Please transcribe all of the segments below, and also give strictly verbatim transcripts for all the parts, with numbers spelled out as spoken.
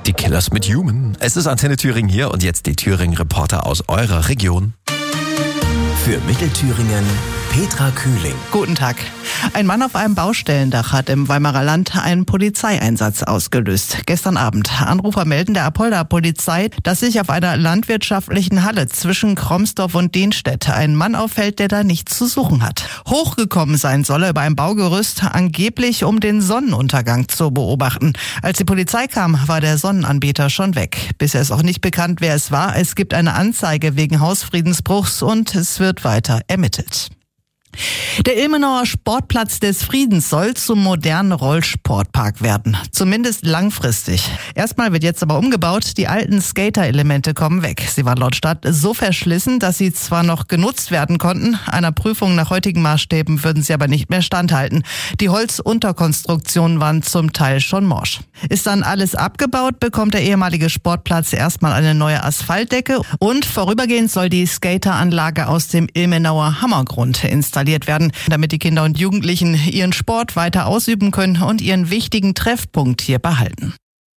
Die Killers mit Human. Es ist Antenne Thüringen hier und jetzt die Thüringen-Reporter aus eurer Region. Für Mittelthüringen Petra Kühling. Guten Tag. Ein Mann auf einem Baustellendach hat im Weimarer Land einen Polizeieinsatz ausgelöst. Gestern Abend. Anrufer melden der Apolda Polizei, dass sich auf einer landwirtschaftlichen Halle zwischen Kromsdorf und Denstedt ein Mann auffällt, der da nichts zu suchen hat. Hochgekommen sein soll er über ein Baugerüst, angeblich um den Sonnenuntergang zu beobachten. Als die Polizei kam, war der Sonnenanbieter schon weg. Bisher ist auch nicht bekannt, wer es war. Es gibt eine Anzeige wegen Hausfriedensbruchs und es wird weiter ermittelt. Der Ilmenauer Sportplatz des Friedens soll zum modernen Rollsportpark werden. Zumindest langfristig. Erstmal wird jetzt aber umgebaut. Die alten Skater-Elemente kommen weg. Sie waren laut Stadt so verschlissen, dass sie zwar noch genutzt werden konnten, einer Prüfung nach heutigen Maßstäben würden sie aber nicht mehr standhalten. Die Holzunterkonstruktionen waren zum Teil schon morsch. Ist dann alles abgebaut, bekommt der ehemalige Sportplatz erstmal eine neue Asphaltdecke und vorübergehend soll die Skateranlage aus dem Ilmenauer Hammergrund installiert werden, damit die Kinder und Jugendlichen ihren Sport weiter ausüben können und ihren wichtigen Treffpunkt hier behalten.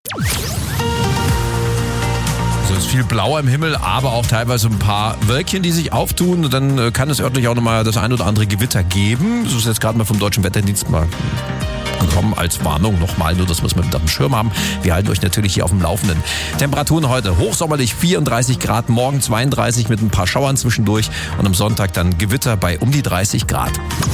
Es ist viel blauer im Himmel, aber auch teilweise ein paar Wölkchen, die sich auftun. Und dann kann es örtlich auch nochmal das ein oder andere Gewitter geben. Das ist jetzt gerade mal vom Deutschen Wetterdienst mal gekommen als Warnung nochmal, nur das muss man mit auf dem Schirm haben. Wir halten euch natürlich hier auf dem Laufenden. Temperaturen heute hochsommerlich vierunddreißig Grad, morgen zweiunddreißig mit ein paar Schauern zwischendurch und am Sonntag dann Gewitter bei um die dreißig Grad.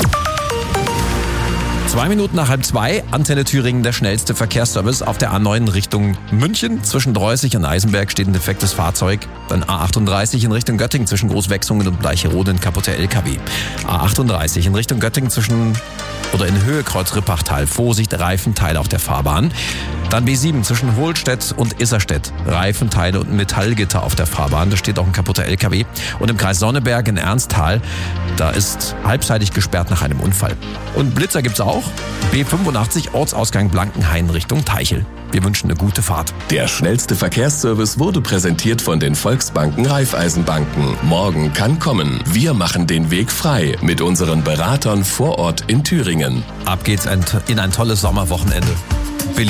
Zwei Minuten nach halb zwei, Antenne Thüringen, der schnellste Verkehrsservice auf der A neun Richtung München. Zwischen Dreußig und Eisenberg steht ein defektes Fahrzeug. Dann A achtunddreißig in Richtung Göttingen zwischen Großwechsungen und Bleicherode ein kaputter L K W. A achtunddreißig in Richtung Göttingen zwischen oder in Höhe Kreuz Rippachtal. Vorsicht, Reifenteile auf der Fahrbahn. Dann B sieben zwischen Hohlstedt und Isserstedt. Reifenteile und Metallgitter auf der Fahrbahn. Da steht auch ein kaputter L K W. Und im Kreis Sonneberg in Ernsthal, da ist halbseitig gesperrt nach einem Unfall. Und Blitzer gibt's auch. B fünfundachtzig Ortsausgang Blankenhain Richtung Teichel. Wir wünschen eine gute Fahrt. Der schnellste Verkehrsservice wurde präsentiert von den Volksbanken Raiffeisenbanken. Morgen kann kommen. Wir machen den Weg frei mit unseren Beratern vor Ort in Thüringen. Ab geht's in ein tolles Sommerwochenende.